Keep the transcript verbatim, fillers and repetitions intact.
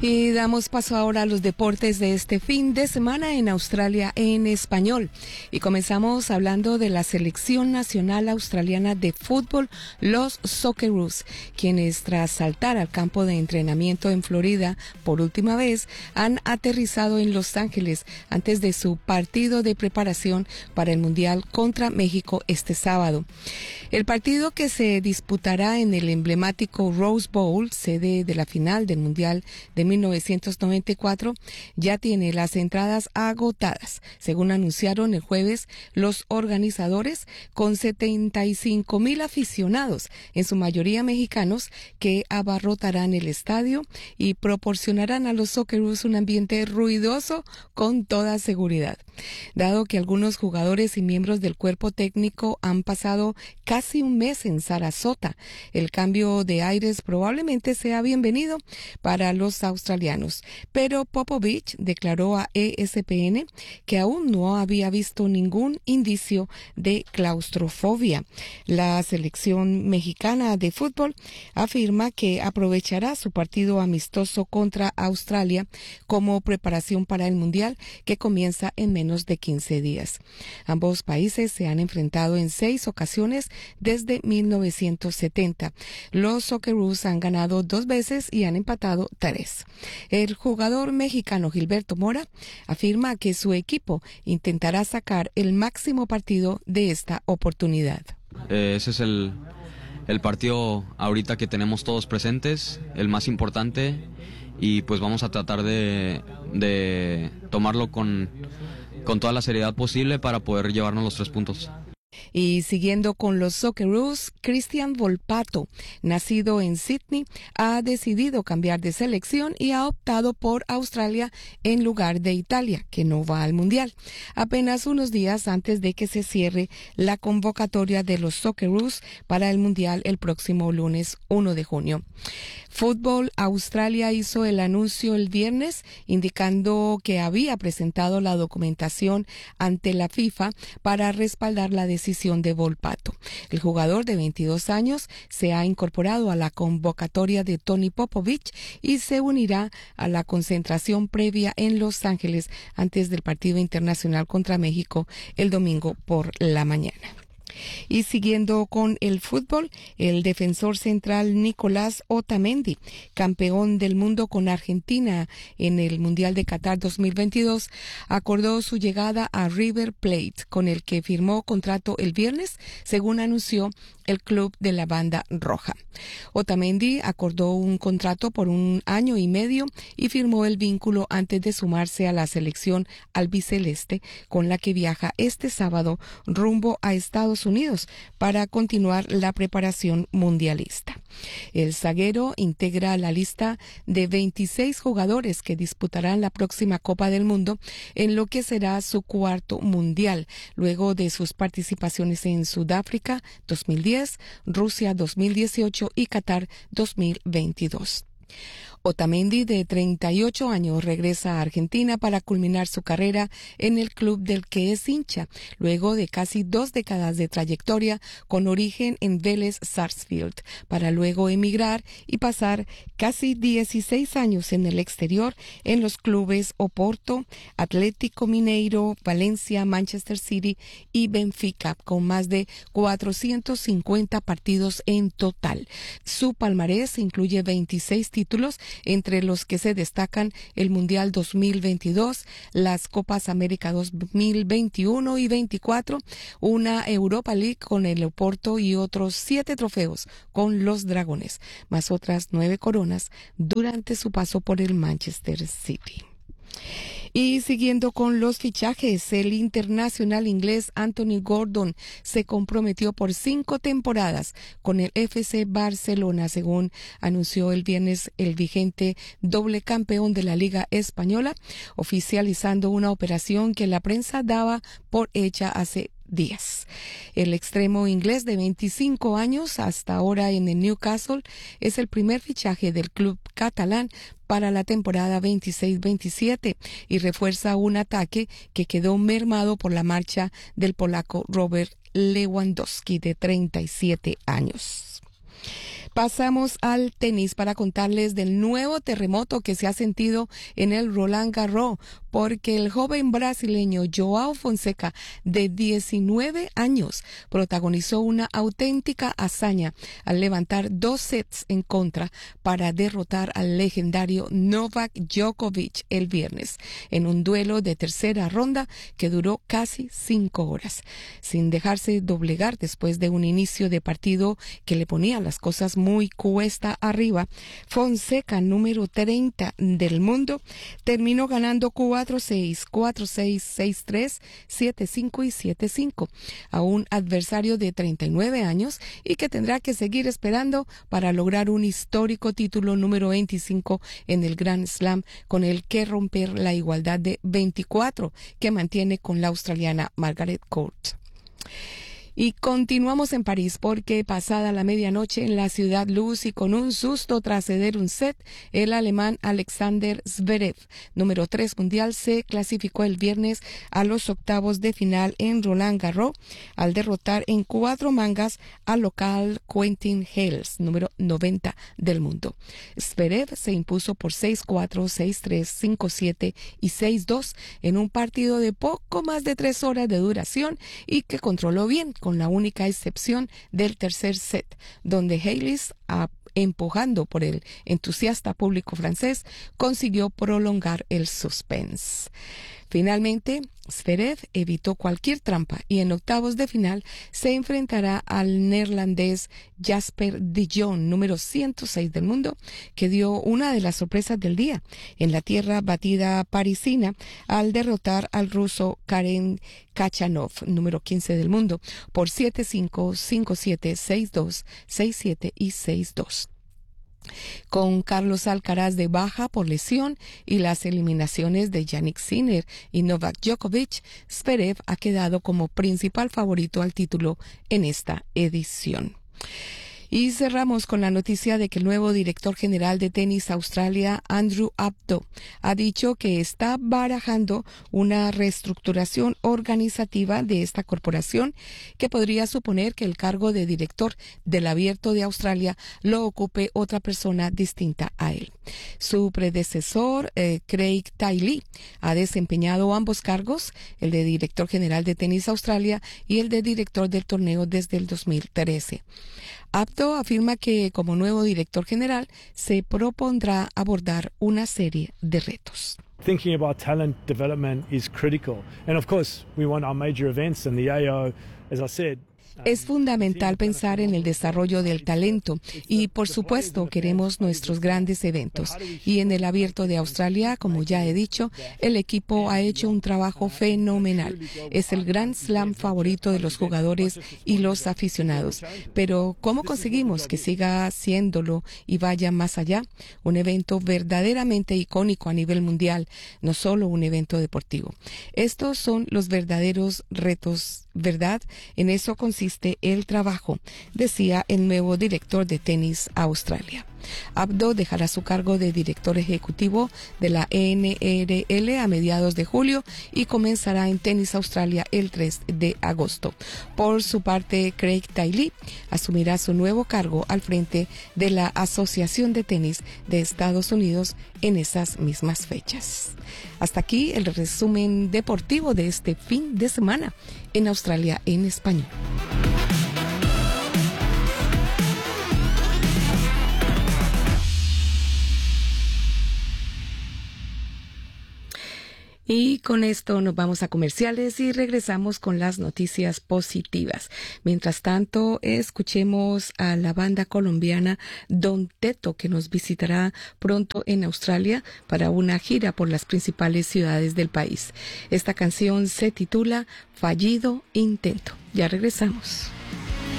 Y damos paso ahora a los deportes de este fin de semana en Australia en español. Y comenzamos hablando de la selección nacional australiana de fútbol, los Socceroos, quienes tras saltar al campo de entrenamiento en Florida por última vez, han aterrizado en Los Ángeles antes de su partido de preparación para el Mundial contra México este sábado. El partido, que se disputará en el emblemático Rose Bowl, sede de la final del Mundial de mil novecientos noventa y cuatro, ya tiene las entradas agotadas, según anunciaron el jueves los organizadores, con setenta y cinco mil aficionados, en su mayoría mexicanos, que abarrotarán el estadio y proporcionarán a los Socceroos un ambiente ruidoso con toda seguridad. Dado que algunos jugadores y miembros del cuerpo técnico han pasado casi un mes en Sarasota, el cambio de aires probablemente sea bienvenido para los australianos, pero Popovich declaró a E S P N que aún no había visto ningún indicio de claustrofobia. La selección mexicana de fútbol afirma que aprovechará su partido amistoso contra Australia como preparación para el Mundial, que comienza en menos de quince días. Ambos países se han enfrentado en seis ocasiones desde mil novecientos setenta. Los Socceroos han ganado dos veces y han empatado tres. El jugador mexicano Gilberto Mora afirma que su equipo intentará sacar el máximo partido de esta oportunidad. Eh, ese es el, el partido ahorita que tenemos todos presentes, el más importante, y pues vamos a tratar de, de tomarlo con, con toda la seriedad posible para poder llevarnos los tres puntos. Y siguiendo con los Socceroos, Cristian Volpato, nacido en Sydney, ha decidido cambiar de selección y ha optado por Australia en lugar de Italia, que no va al Mundial, apenas unos días antes de que se cierre la convocatoria de los Socceroos para el Mundial el próximo lunes uno de junio. Fútbol Australia hizo el anuncio el viernes, indicando que había presentado la documentación ante la FIFA para respaldar la decisión de Volpato. El jugador de veintidós años se ha incorporado a la convocatoria de Tony Popovich y se unirá a la concentración previa en Los Ángeles antes del partido internacional contra México el domingo por la mañana. Y siguiendo con el fútbol, el defensor central Nicolás Otamendi, campeón del mundo con Argentina en el Mundial de Qatar dos mil veintidós, acordó su llegada a River Plate, con el que firmó contrato el viernes, según anunció el club de la banda roja. Otamendi acordó un contrato por un año y medio y firmó el vínculo antes de sumarse a la selección albiceleste, con la que viaja este sábado rumbo a Estados Unidos para continuar la preparación mundialista. El zaguero integra la lista de veintiséis jugadores que disputarán la próxima Copa del Mundo, en lo que será su cuarto mundial, luego de sus participaciones en Sudáfrica dos mil diez, Rusia dos mil dieciocho y Qatar dos mil veintidós. Otamendi, de treinta y ocho años, regresa a Argentina para culminar su carrera en el club del que es hincha, luego de casi dos décadas de trayectoria con origen en Vélez Sarsfield, para luego emigrar y pasar casi dieciséis años en el exterior en los clubes Oporto, Atlético Mineiro, Valencia, Manchester City y Benfica, con más de cuatrocientos cincuenta partidos en total. Su palmarés incluye veintiséis títulos, entre los que se destacan el Mundial dos mil veintidós, las Copas América dos mil veintiuno y veinticuatro, una Europa League con el Oporto y otros siete trofeos con los Dragones, más otras nueve coronas durante su paso por el Manchester City. Y siguiendo con los fichajes, el internacional inglés Anthony Gordon se comprometió por cinco temporadas con el F C Barcelona, según anunció el viernes el vigente doble campeón de la Liga Española, oficializando una operación que la prensa daba por hecha hace días. El extremo inglés de veinticinco años, hasta ahora en el Newcastle, es el primer fichaje del club catalán para la temporada veintiséis veintisiete y refuerza un ataque que quedó mermado por la marcha del polaco Robert Lewandowski, de treinta y siete años. Pasamos al tenis para contarles del nuevo terremoto que se ha sentido en el Roland Garros, porque el joven brasileño João Fonseca, de diecinueve años, protagonizó una auténtica hazaña al levantar dos sets en contra para derrotar al legendario Novak Djokovic el viernes, en un duelo de tercera ronda que duró casi cinco horas. Sin dejarse doblegar después de un inicio de partido que le ponía las cosas muy cuesta arriba, Fonseca, número treinta del mundo, terminó ganando cuatro seis, cuatro seis, seis tres, siete cinco y siete cinco a un adversario de treinta y nueve años y que tendrá que seguir esperando para lograr un histórico título número veinticinco en el Grand Slam, con el que romper la igualdad de veinticuatro que mantiene con la australiana Margaret Court. Y continuamos en París porque pasada la medianoche en la ciudad luz y con un susto tras ceder un set, el alemán Alexander Zverev, número tres mundial, se clasificó el viernes a los octavos de final en Roland Garros al derrotar en cuatro mangas al local Quentin Halys, número noventa del mundo. Zverev se impuso por seis cuatro, seis tres, cinco siete y seis dos en un partido de poco más de tres horas de duración y que controló bien, con la única excepción del tercer set, donde Halys, a, empujando por el entusiasta público francés, consiguió prolongar el suspense. Finalmente, Zverev evitó cualquier trampa y en octavos de final se enfrentará al neerlandés Jasper de Jong, número ciento seis del mundo, que dio una de las sorpresas del día en la tierra batida parisina al derrotar al ruso Karen Khachanov, número quince del mundo, por siete cinco, cinco siete, seis dos, seis siete y seis dos. Con Carlos Alcaraz de baja por lesión y las eliminaciones de Jannik Sinner y Novak Djokovic, Zverev ha quedado como principal favorito al título en esta edición. Y cerramos con la noticia de que el nuevo director general de Tenis Australia, Andrew Abdo, ha dicho que está barajando una reestructuración organizativa de esta corporación que podría suponer que el cargo de director del Abierto de Australia lo ocupe otra persona distinta a él. Su predecesor, eh, Craig Tiley, ha desempeñado ambos cargos, el de director general de Tenis Australia y el de director del torneo desde el dos mil trece. Abdo afirma que como nuevo director general se propondrá abordar una serie de retos. Thinking about talent development is critical. And of course, we want our major events and the A O, as I said, es fundamental pensar en el desarrollo del talento y, por supuesto, queremos nuestros grandes eventos. Y en el Abierto de Australia, como ya he dicho, el equipo ha hecho un trabajo fenomenal. Es el Grand Slam favorito de los jugadores y los aficionados. Pero, ¿cómo conseguimos que siga siéndolo y vaya más allá? Un evento verdaderamente icónico a nivel mundial, no solo un evento deportivo. Estos son los verdaderos retos, ¿verdad? En eso consiste el trabajo, decía el nuevo director de Tenis Australia. Abdo dejará su cargo de director ejecutivo de la N R L a mediados de julio y comenzará en Tenis Australia el tres de agosto. Por su parte, Craig Tiley asumirá su nuevo cargo al frente de la Asociación de Tenis de Estados Unidos en esas mismas fechas. Hasta aquí el resumen deportivo de este fin de semana en Australia en español. Y con esto nos vamos a comerciales y regresamos con las noticias positivas. Mientras tanto, escuchemos a la banda colombiana Don Teto, que nos visitará pronto en Australia para una gira por las principales ciudades del país. Esta canción se titula Fallido Intento. Ya regresamos.